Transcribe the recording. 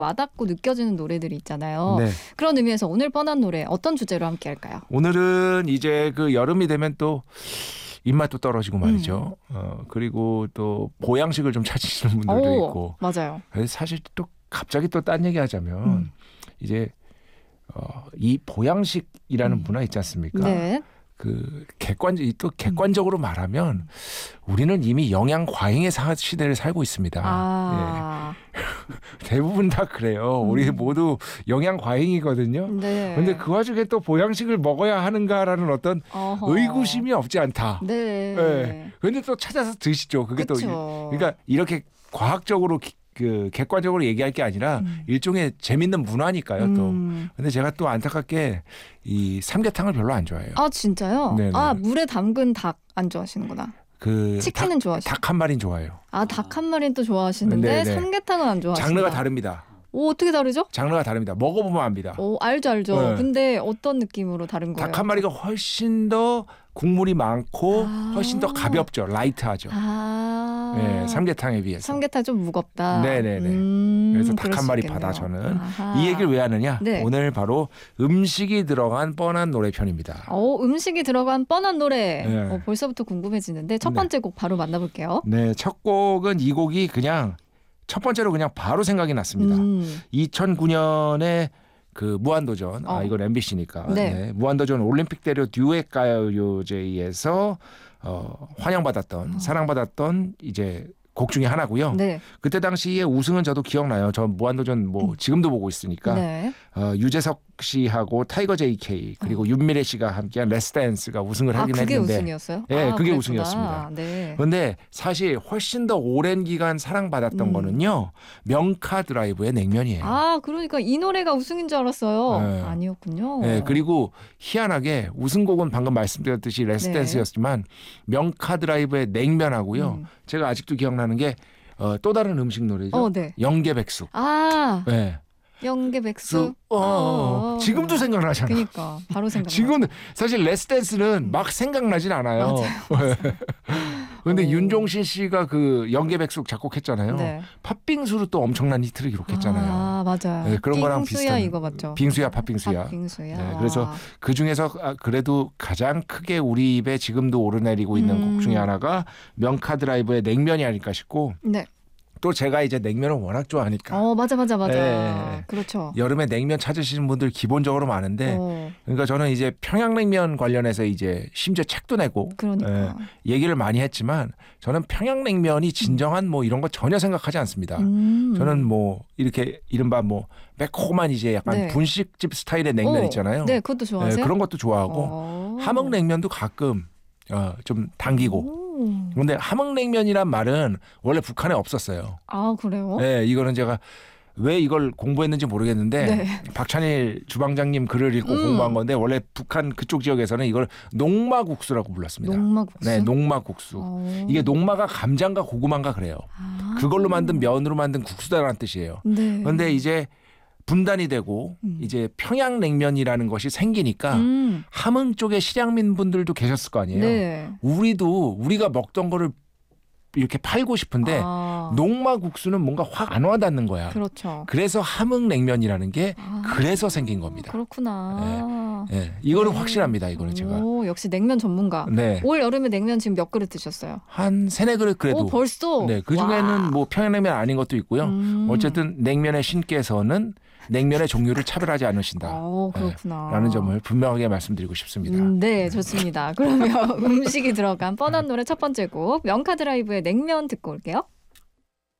와닿고 느껴지는 노래들이 있잖아요. 네. 그런 의미에서 오늘 뻔한 노래 어떤 주제로 함께 할까요? 오늘은 이제 그 여름이 되면 또 입맛도 떨어지고 말이죠. 그리고 또 보양식을 좀 찾으시는 분들도 있고. 맞아요. 사실 또 갑자기 또 딴 얘기하자면 이제 이 보양식이라는 문화 있지 않습니까? 네. 그 객관적으로 말하면 우리는 이미 영양 과잉의 시대를 살고 있습니다. 예. 대부분 다 그래요. 우리 모두 영양 과잉이거든요. 네. 그런데 그 와중에 또 보양식을 먹어야 하는가라는 어떤 의구심이 없지 않다. 네. 예. 그런데 또 찾아서 드시죠. 그게 그쵸. 또 그러니까 이렇게 과학적으로 객관적으로 얘기할 게 아니라 일종의 재밌는 문화니까요. 또. 근데 제가 또 안타깝게 이 삼계탕을 별로 안 좋아해요. 아 진짜요? 네네. 물에 담근 닭 안 좋아하시는구나. 치킨은 좋아하시죠? 닭 한 마리는 좋아해요. 닭 한 마리는 또 좋아하시는데 네네. 삼계탕은 안 좋아하신다. 장르가 다릅니다. 어떻게 다르죠? 장르가 다릅니다. 먹어보면 압니다. 알죠. 네. 근데 어떤 느낌으로 다른 거예요? 닭 한 마리가 훨씬 더 국물이 많고 훨씬 더 가볍죠. 라이트하죠. 네, 삼계탕에 비해서. 삼계탕 좀 무겁다. 네네네. 그래서 닭 한 마리 받아 저는. 이 얘기를 왜 하느냐? 네. 오늘 바로 음식이 들어간 뻔한 노래편입니다. 음식이 들어간 뻔한 노래. 네. 벌써부터 궁금해지는데 첫 번째 곡 바로 만나볼게요. 네, 첫 곡은 이 곡이 그냥 첫 번째로 그냥 바로 생각이 났습니다. 2009년에 그 무한도전, 이건 MBC니까 네. 무한도전 올림픽대로 듀엣 가요제에서 환영받았던 사랑받았던 이제 곡 중에 하나고요. 네. 그때 당시에 우승은 저도 기억나요. 저 무한도전 지금도 보고 있으니까 네. 유재석 씨하고 타이거 JK 그리고 윤미래 씨가 함께한 레츠 댄스가 우승을 하긴 그게 했는데 우승이었어요? 네, 그게 그랬구나. 우승이었습니다. 네. 그런데 사실 훨씬 더 오랜 기간 사랑받았던 거는요. 명카 드라이브의 냉면이에요. 그러니까 이 노래가 우승인 줄 알았어요. 네. 아니었군요. 네, 그리고 희한하게 우승곡은 방금 말씀드렸듯이 레츠 네. 댄스였지만 명카 드라이브의 냉면하고요. 제가 아직도 기억나는 게 또 다른 음식 노래죠. 네. 영계백숙. 네. 영계백숙. 지금도 생각나잖아. 그러니까 바로 생각나. 지금 사실 레츠 댄스는 막 생각나진 않아요. 그런데 윤종신 씨가 그 영계백숙 작곡했잖아요. 네. 팥빙수로 또 엄청난 히트를 기록했잖아요. 맞아요. 네, 그런 거랑 빙수야 비슷한. 이거 맞죠? 빙수야 팥빙수야. 팥빙수야. 네, 그래서 그 중에서 그래도 가장 크게 우리 입에 지금도 오르내리고 있는 곡 중에 하나가 명카 드라이브의 냉면이 아닐까 싶고. 네. 또 제가 이제 냉면을 워낙 좋아하니까. 맞아. 네. 그렇죠. 여름에 냉면 찾으시는 분들 기본적으로 많은데, 그러니까 저는 이제 평양냉면 관련해서 이제 심지어 책도 내고, 그러니까. 얘기를 많이 했지만, 저는 평양냉면이 진정한 뭐 이런 거 전혀 생각하지 않습니다. 저는 뭐 이렇게 이른바 뭐 매콤한 이제 약간 분식집 스타일의 냉면 있잖아요. 네, 그것도 좋아하세요? 그런 것도 좋아하고, 함흥냉면도 가끔 좀 당기고. 그런데 함흥냉면이란 말은 원래 북한에 없었어요. 그래요? 네, 이거는 제가 왜 이걸 공부했는지 모르겠는데 박찬일 주방장님 글을 읽고 공부한 건데 원래 북한 그쪽 지역에서는 이걸 농마국수라고 불렀습니다. 농마국수? 네, 농마국수. 이게 농마가 감자인가 고구마인가 그래요. 그걸로 만든 면으로 만든 국수다라는 뜻이에요. 네. 그런데 이제 분단이 되고 이제 평양냉면이라는 것이 생기니까 함흥 쪽에 실향민 분들도 계셨을 거 아니에요. 네. 우리가 먹던 거를 이렇게 팔고 싶은데 농마국수는 뭔가 확 안 와닿는 거야. 그렇죠. 그래서 함흥냉면이라는 게 그래서 생긴 겁니다. 그렇구나. 네. 이거는 확실합니다. 이거는 제가. 역시 냉면 전문가. 네. 올 여름에 냉면 지금 몇 그릇 드셨어요? 한 3-4그릇 그래도. 벌써? 네. 그중에는 뭐 평양냉면 아닌 것도 있고요. 어쨌든 냉면의 신께서는 냉면의 종류를 차별하지 않으신다. 그렇구나. 라는 점을 분명하게 말씀드리고 싶습니다. 네, 좋습니다. 그러면 음식이 들어간 뻔한 노래 첫 번째 곡 명카 드라이브의 냉면 듣고 올게요.